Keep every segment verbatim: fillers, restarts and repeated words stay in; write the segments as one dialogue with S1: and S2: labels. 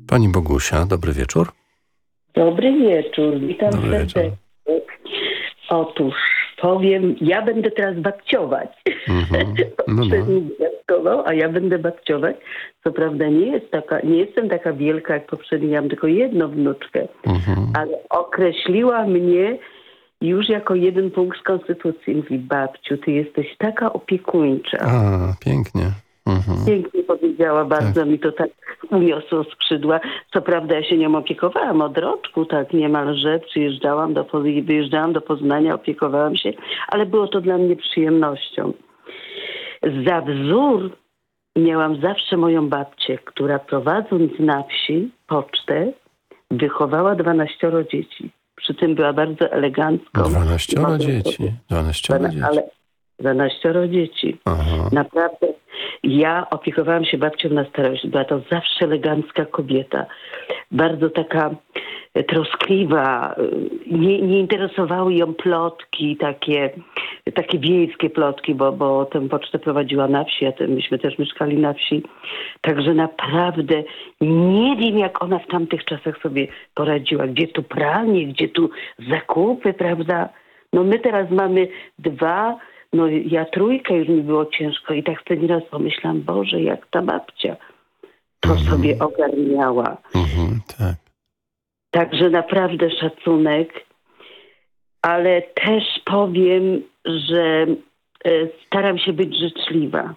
S1: Pani Bogusia, dobry wieczór.
S2: Dobry wieczór, witam
S1: Dobry
S2: serdecznie.
S1: wieczór.
S2: Otóż powiem, ja będę teraz babciować.
S1: Mhm. No,
S2: no. A ja będę babciować. Co prawda nie jest taka, nie jestem taka wielka jak poprzedni, miałam tylko jedną wnuczkę,
S1: Mhm.
S2: ale określiła mnie już jako jeden punkt z konstytucji. Mówi: babciu, ty jesteś taka opiekuńcza.
S1: A, pięknie. Mhm.
S2: Pięknie powiedziała, bardzo
S1: Tak.
S2: mi to tak uniosło skrzydła. Co prawda ja się nią opiekowałam od roczku, tak niemalże. Przyjeżdżałam do, wyjeżdżałam do Poznania, opiekowałam się, ale było to dla mnie przyjemnością. Za wzór miałam zawsze moją babcię, która prowadząc na wsi pocztę, wychowała dwanaścioro dzieci. Przy tym była bardzo elegancką.
S1: Dwanaścioro dzieci. Dwanaścioro dzieci.
S2: Ale dwanaścioro dzieci.
S1: Aha.
S2: Naprawdę. Ja opiekowałam się babcią na starość. Była to zawsze elegancka kobieta. Bardzo taka troskliwa. Nie, nie interesowały ją plotki, takie, takie wiejskie plotki, bo, bo tę pocztę prowadziła na wsi, a ten, myśmy też mieszkali na wsi. Także naprawdę nie wiem, jak ona w tamtych czasach sobie poradziła. Gdzie tu pranie, gdzie tu zakupy, prawda? No my teraz mamy dwa. No ja trójkę, już mi było ciężko i tak wtedy raz pomyślałam: Boże, jak ta babcia to
S1: Mhm.
S2: sobie ogarniała.
S1: Mhm, tak.
S2: Także naprawdę szacunek, ale też powiem, że e, staram się być życzliwa.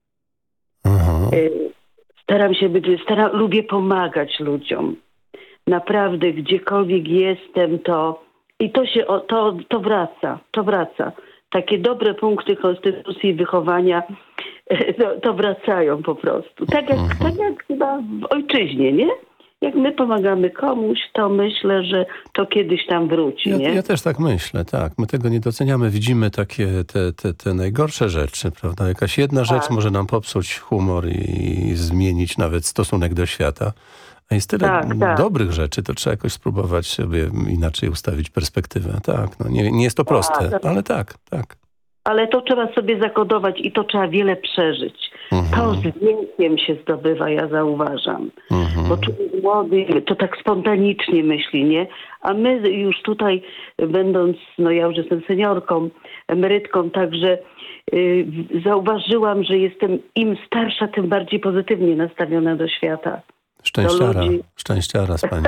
S1: Aha.
S2: E, staram się być, staram, lubię pomagać ludziom. Naprawdę, gdziekolwiek jestem, to i to się, o, to, to wraca, to wraca. Takie dobre punkty konstytucji wychowania to, to wracają po prostu. Tak jak,
S1: Mhm.
S2: tak jak chyba w ojczyźnie, nie? Jak my pomagamy komuś, to myślę, że to kiedyś tam wróci,
S1: Ja,
S2: nie?
S1: ja też tak myślę, tak. My tego nie doceniamy. Widzimy takie te, te, te najgorsze rzeczy, prawda? Jakaś jedna rzecz
S2: Tak.
S1: może nam popsuć humor i zmienić nawet stosunek do świata. A jest tyle
S2: Tak, tak.
S1: dobrych rzeczy, to trzeba jakoś spróbować sobie inaczej ustawić perspektywę. Tak, no nie, nie jest to proste,
S2: Tak.
S1: ale tak, tak.
S2: Ale to trzeba sobie zakodować i to trzeba wiele przeżyć.
S1: Mhm.
S2: To z wiekiem się zdobywa, ja zauważam.
S1: Mhm.
S2: Bo człowiek młody to tak spontanicznie myśli, nie? A my już tutaj, będąc, no ja już jestem seniorką, emerytką, także yy, zauważyłam, że jestem im starsza, tym bardziej pozytywnie nastawiona do świata.
S1: Szczęściara,
S2: ludzi.
S1: szczęściara z pani.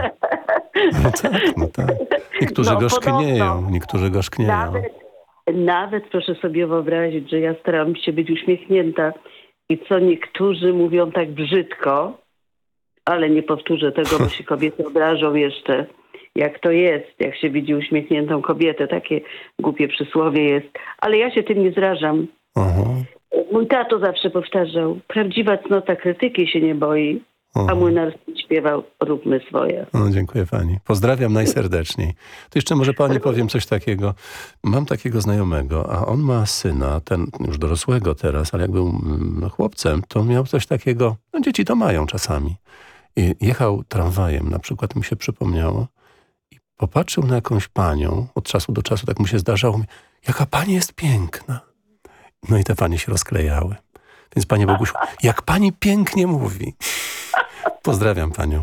S1: No tak, no tak. Niektórzy
S2: No,
S1: gorzknieją,
S2: podobno.
S1: niektórzy gorzknieją.
S2: Nawet, nawet proszę sobie wyobrazić, że ja staram się być uśmiechnięta i co niektórzy mówią tak brzydko, ale nie powtórzę tego, bo się kobiety obrażą jeszcze. Jak to jest, jak się widzi uśmiechniętą kobietę, takie głupie przysłowie jest. Ale ja się tym nie zrażam.
S1: Aha,
S2: Mój tato zawsze powtarzał: prawdziwa cnota krytyki się nie boi, a
S1: aha.
S2: Młynarski śpiewał: róbmy swoje.
S1: No, dziękuję pani. Pozdrawiam najserdeczniej. To jeszcze może pani powiem coś takiego. Mam takiego znajomego, a on ma syna, ten już dorosłego teraz, ale jak był mm, chłopcem, to miał coś takiego, no dzieci to mają czasami. I jechał tramwajem, na przykład mi się przypomniało, i popatrzył na jakąś panią, od czasu do czasu tak mu się zdarzało, mówi: jaka pani jest piękna. No i te panie się rozklejały. Więc panie Bogusiu, jak pani pięknie mówi. Pozdrawiam panią.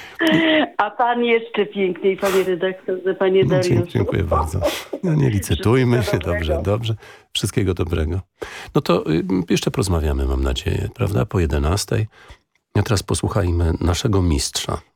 S2: A pan jeszcze piękniej, panie redaktorze, panie
S1: No,
S2: Dariuszu.
S1: dzie- dziękuję bardzo. No nie licytujmy się.
S2: Wszystkiego
S1: Dobrze,
S2: dobrego.
S1: dobrze. Wszystkiego dobrego. No to y, jeszcze porozmawiamy, mam nadzieję, prawda? Po jedenastej. A teraz posłuchajmy naszego mistrza.